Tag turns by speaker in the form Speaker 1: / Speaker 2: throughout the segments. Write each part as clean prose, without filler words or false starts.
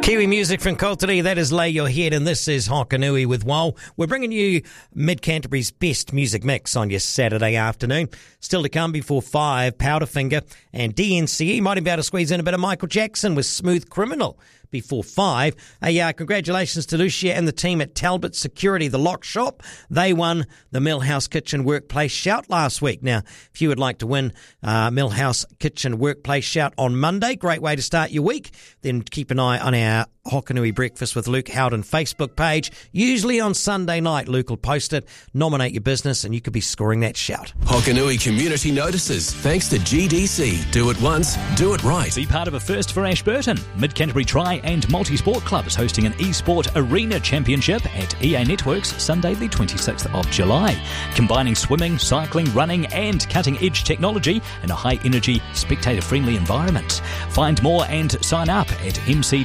Speaker 1: Kiwi music from Koltiri, that is Lay Your Head, and this is Hokanui with Wal. We're bringing you Mid-Canterbury's best music mix on your Saturday afternoon. Still to come before 5, Powderfinger and DNCE. Might be able to squeeze in a bit of Michael Jackson with Smooth Criminal before 5. Congratulations to Lucia and the team at Talbot Security, the lock shop. They won the Millhouse Kitchen Workplace Shout last week. Now, if you would like to win Millhouse Kitchen Workplace Shout on Monday, great way to start your week, then keep an eye on our Hokanui Breakfast with Luke Howden Facebook page. Usually on Sunday night, Luke will post it, nominate your business, and you could be scoring that shout.
Speaker 2: Hokanui Community Notices, thanks to GDC. Do it once, do it right.
Speaker 3: Be part of a first for Ashburton. Mid-Canterbury Tri and Multi-Sport Clubs hosting an eSport Arena Championship at EA Networks Sunday the 26th of July. Combining swimming, cycling, running and cutting-edge technology in a high-energy, spectator-friendly environment. Find more and sign up at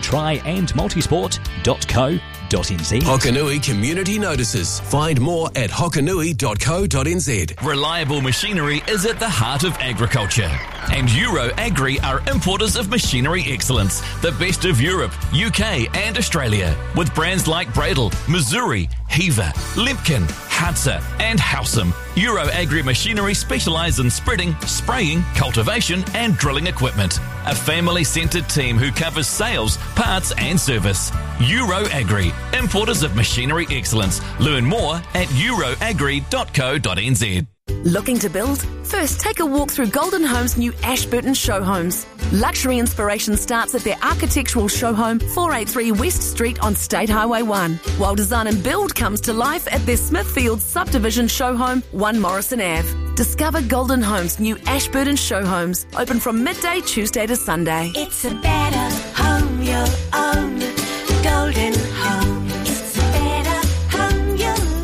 Speaker 3: mctriandmultisport.co.nz.
Speaker 2: Hokanui Community Notices. Find more at hokanui.co.nz.
Speaker 4: Reliable machinery is at the heart of agriculture. And Euro Agri are importers of machinery excellence, the best of Europe, UK and Australia, with brands like Bradle, Missouri, Heaver, Limpkin, Hadza and Howsam. Euro Agri Machinery specialise in spreading, spraying, cultivation and drilling equipment. A family-centred team who covers sales, parts and service. Euro Agri, importers of machinery excellence. Learn more at euroagri.co.nz.
Speaker 5: Looking to build? First, take a walk through Golden Home's new Ashburton show homes. Luxury inspiration starts at their architectural show home, 483 West Street on State Highway 1, while design and build comes to life at their Smithfield subdivision show home, 1 Morrison Ave. Discover Golden Home's new Ashburton show homes, open from midday Tuesday to Sunday.
Speaker 6: It's a better home you'll own. Golden Home. It's a better home you'll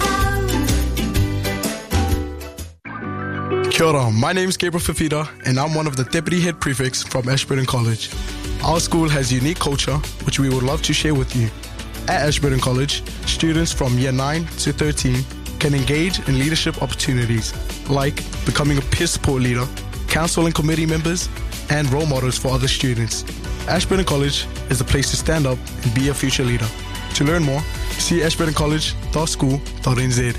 Speaker 6: own.
Speaker 7: Kia ora, my name is Gabriel Fafita and I'm one of the Deputy Head Prefects from Ashburton College. Our school has unique culture which we would love to share with you. At Ashburton College, students from Year 9 to 13 can engage in leadership opportunities like becoming a peer support leader, council and committee members, and role models for other students. Ashburton College is the place to stand up and be a future leader. To learn more, see ashburtoncollege.school.nz.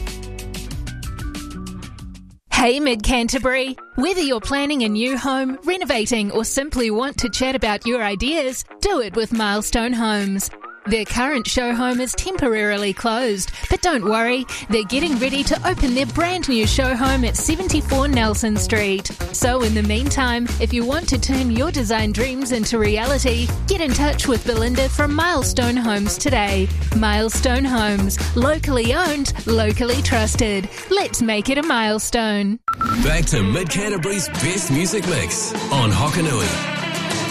Speaker 8: Hey Mid-Canterbury! Whether you're planning a new home, renovating or simply want to chat about your ideas, do it with Milestone Homes. Their current show home is temporarily closed, but don't worry, they're getting ready to open their brand new show home at 74 Nelson Street. So in the meantime, if you want to turn your design dreams into reality, get in touch with Belinda from Milestone Homes today. Milestone Homes, locally owned, locally trusted. Let's make it a milestone.
Speaker 2: Back to Mid-Canterbury's best music mix on Hokanui.